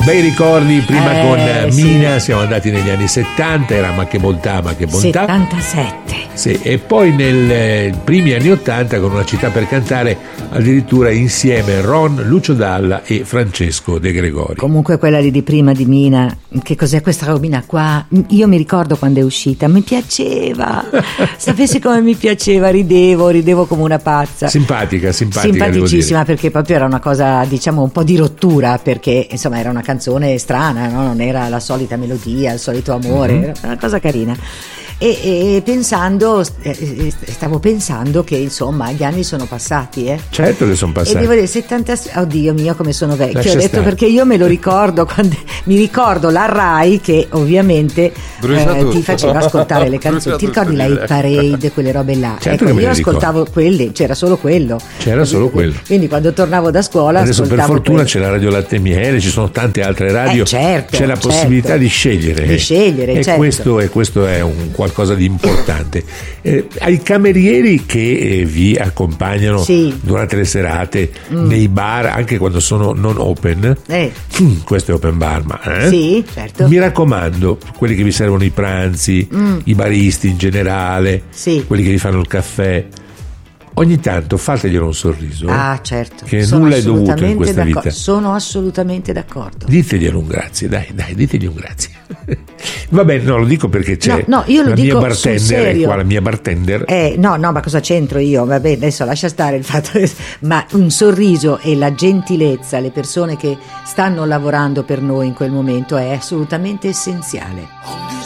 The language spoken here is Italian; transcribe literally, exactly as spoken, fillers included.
bei ricordi prima Eh, con sì. Mina, siamo andati negli anni settanta, era Ma che bontà, ma che bontà. settantasette. Sì, e poi nei eh, primi anni ottanta con Una città per cantare, addirittura insieme Ron, Lucio Dalla e Francesco De Gregori. Comunque quella lì di prima di Mina, che cos'è questa robina qua? Io mi ricordo quando è uscita, mi piaceva, sapessi come mi piaceva, ridevo, ridevo come una pazza. Simpatica, simpatica. Simpaticissima, perché proprio era una cosa, diciamo, un po' di rottura, perché insomma era una canzone strana, no? Non era la solita melodia, il solito amore, Mhm. era una cosa carina. E, e pensando, eh, stavo pensando che insomma gli anni sono passati, eh. Certo che sono E passati. devo dire settantasei, oddio mio come sono vecchio. Lascia Ho detto stare. perché io me lo ricordo quando, mi ricordo la Rai che ovviamente Brucia eh, tutto. ti faceva ascoltare le canzoni. Brucia Ti ricordi tutto, la direi. Hit Parade, quelle robe là? Certo Ecco, che me io le ascoltavo quelle, c'era solo quello. C'era solo quello. Quindi quando tornavo da scuola Adesso per ascoltavo fortuna quello. c'è la Radio Latte e Miele, ci sono tante altre radio, Eh, certo, c'è la certo. possibilità di scegliere. Di scegliere, e certo. questo, e questo è un qualcosa di importante. Eh, ai camerieri che eh, vi accompagnano Sì. durante le serate, nei bar, anche quando sono non open, Eh, mm, questo è open bar, ma eh? sì, certo. Mi raccomando, quelli che vi servono i pranzi, i baristi in generale, Sì. quelli che vi fanno il caffè, ogni tanto fateglielo un sorriso. Ah, certo. Che Sono nulla è dovuto in assolutamente questa d'accordo. vita. Sono assolutamente d'accordo. Diteglielo un grazie, dai, dai, ditegli un grazie. Vabbè, no, lo dico perché c'è No, no, io lo la dico mia sul bartender, è serio. qua la mia bartender. Eh, no, no, ma cosa c'entro io? Vabbè, adesso lascia stare il fatto che... Ma un sorriso e la gentilezza, le persone che stanno lavorando per noi in quel momento è assolutamente essenziale.